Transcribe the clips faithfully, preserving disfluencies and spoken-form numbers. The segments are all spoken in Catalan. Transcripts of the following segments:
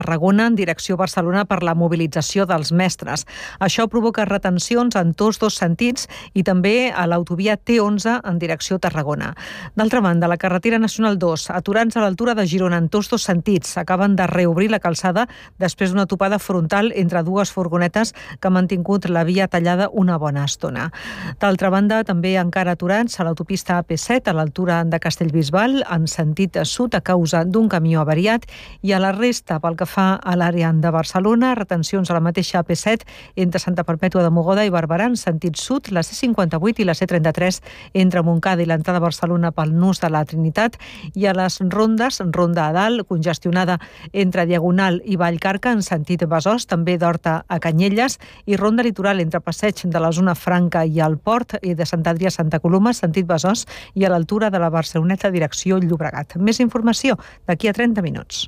Tarragona en direcció a Barcelona per la mobilització dels mestres. Això provoca retencions en tots dos sentits i també a l'autovia T onze en direcció a Tarragona. D'altra banda, la carretera nacional dos, aturats a l'altura de Girona en tots dos sentits, acaben de reobrir la calçada després d'una topada frontal entre dues furgonetes que ha mantingut la via tallada una bona estona. D'altra banda, també encara aturats a l'autopista A P set a l'altura de Castellbisbal en sentit sud a causa d'un camió avariat i a la resta, pel que fa a l'àrea de Barcelona, retencions a la mateixa A P set entre Santa Perpètua de Mogoda i Barberà en sentit sud, la C cinquanta-vuit i la C trenta-tres entre Montcada i l'entrada a Barcelona pel nus de la Trinitat i a les rondes, ronda a dalt, congestionada entre Diagonal i Vallcarca en sentit Besòs, també d'Horta a Canyelles i ronda litoral entre Passeig de la zona franca i el Port i de Sant Adrià a Santa Coloma, sentit Besòs i a l'altura de la Barceloneta direcció Llobregat. Més informació d'aquí a trenta minuts.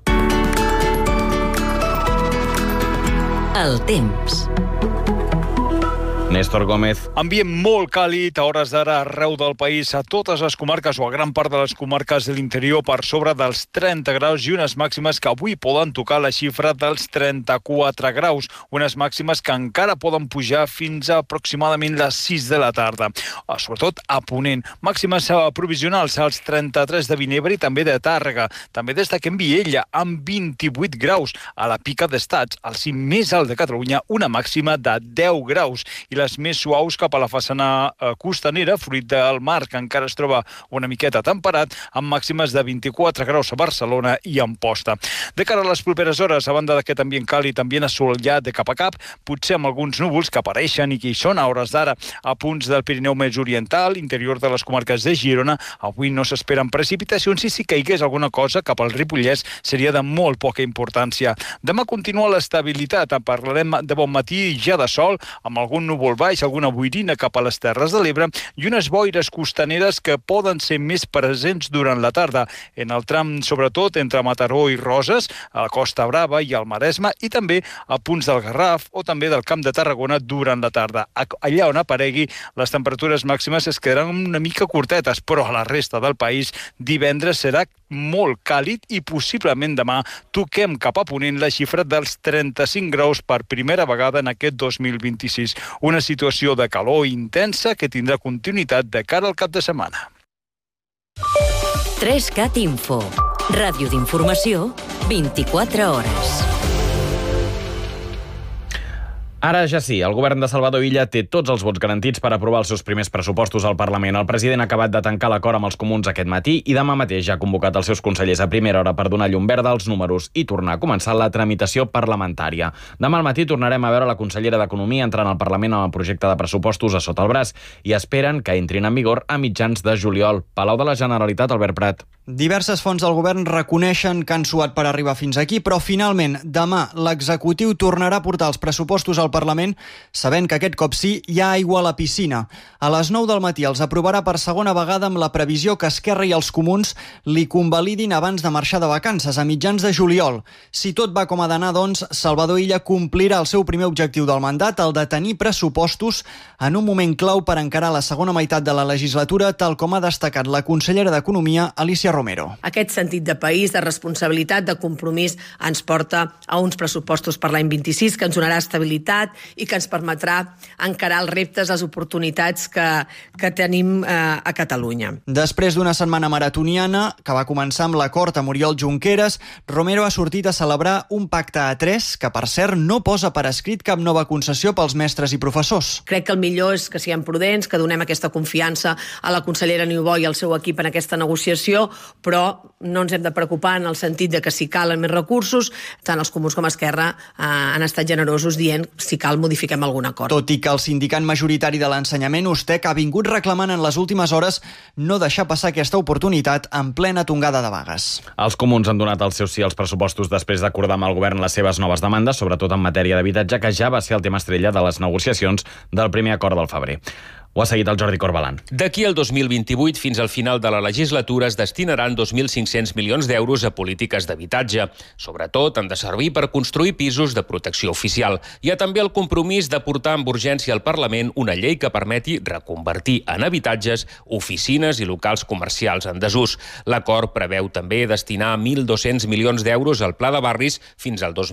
El temps. Néstor Gómez. Ambient molt càlid a hores d'ara arreu del país, a totes les comarques o a gran part de les comarques de l'interior per sobre dels trenta graus i unes màximes que avui poden tocar la xifra dels trenta-quatre graus, unes màximes que encara poden pujar fins a aproximadament les sis de la tarda. Sobretot a Ponent. Màximes provisionals als trenta-tres de Vinebre i també de Tàrrega. També destaquem Viella amb vint-i-vuit graus. A la Pica d'Estats, al cim més alt de Catalunya, una màxima de deu graus. I les més suaus cap a la façana costanera, fruit del mar, que encara es troba una miqueta temperat, amb màximes de vint-i-quatre graus a Barcelona i Amposta. De cara a les properes hores, a banda d'aquest ambient càlid, ambient assolellat de cap a cap, potser amb alguns núvols que apareixen i que hi són a hores d'ara a punts del Pirineu més oriental, interior de les comarques de Girona. Avui no s'esperen precipitacions i si caigués alguna cosa cap al Ripollès seria de molt poca importància. Demà continua l'estabilitat. Parlarem de bon matí ja de sol, amb algun núvol baix, alguna boirina cap a les Terres de l'Ebre i unes boires costaneres que poden ser més presents durant la tarda, en el tram sobretot entre Mataró i Roses, a la Costa Brava i al Maresme, i també a punts del Garraf o també del Camp de Tarragona durant la tarda. Allà on aparegui, les temperatures màximes es quedaran una mica curtetes, però a la resta del país divendres serà molt càlid i possiblement demà toquem cap a Ponent la xifra dels trenta-cinc graus per primera vegada en aquest dos mil vint-i-sis. Una situació de calor intensa que tindrà continuïtat de cara al cap de setmana. tres cat Info. Ràdio d'informació, vint-i-quatre hores. Ara ja sí, el govern de Salvador Illa té tots els vots garantits per aprovar els seus primers pressupostos al Parlament. El president ha acabat de tancar l'acord amb els comuns aquest matí i demà mateix ha convocat els seus consellers a primera hora per donar llum verda als números i tornar a començar la tramitació parlamentària. Demà al matí tornarem a veure la consellera d'Economia entrant al Parlament amb el projecte de pressupostos a sota el braç i esperen que entrin en vigor a mitjans de juliol. Palau de la Generalitat, Albert Prat. Diverses fonts del govern reconeixen que han suat per arribar fins aquí, però finalment demà l'executiu tornarà a portar els pressupostos al Parlament sabent que aquest cop sí hi ha aigua a la piscina. A les nou del matí els aprovarà per segona vegada amb la previsió que Esquerra i els comuns li convalidin abans de marxar de vacances, a mitjans de juliol. Si tot va com ha d'anar, doncs, Salvador Illa complirà el seu primer objectiu del mandat, el de tenir pressupostos en un moment clau per encarar la segona meitat de la legislatura, tal com ha destacat la consellera d'Economia, Alicia Romero. Aquest sentit de país, de responsabilitat, de compromís, ens porta a uns pressupostos per l'any vint-i-sis que ens donarà estabilitat i que ens permetrà encarar els reptes, les oportunitats que, que tenim eh, a Catalunya. Després d'una setmana maratoniana que va començar amb l'acord amb Oriol Junqueras, Romero ha sortit a celebrar un pacte a tres que, per cert, no posa per escrit cap nova concessió pels mestres i professors. Crec que el millor és que siguem prudents, que donem aquesta confiança a la consellera Niubó i al seu equip en aquesta negociació, però no ens hem de preocupar en el sentit de que si calen més recursos, tant els comuns com Esquerra eh, han estat generosos dient si cal modifiquem algun acord. Tot i que el sindicat majoritari de l'ensenyament, Ustec, ha vingut reclamant en les últimes hores no deixar passar aquesta oportunitat en plena tongada de vagues. Els comuns han donat el seu sí als pressupostos després d'acordar amb el govern les seves noves demandes, sobretot en matèria d'habitatge, que ja va ser el tema estrella de les negociacions del primer acord del febrer. Ho ha seguit el Jordi Corbalan. D'aquí al dos mil vint-i-vuit fins al final de la legislatura es destinaran dos mil cinc-cents milions d'euros a polítiques d'habitatge. Sobretot han de servir per construir pisos de protecció oficial. Hi ha també el compromís de portar amb urgència al Parlament una llei que permeti reconvertir en habitatges oficines i locals comercials en desús. L'acord preveu també destinar mil dos-cents milions d'euros al Pla de Barris fins al dos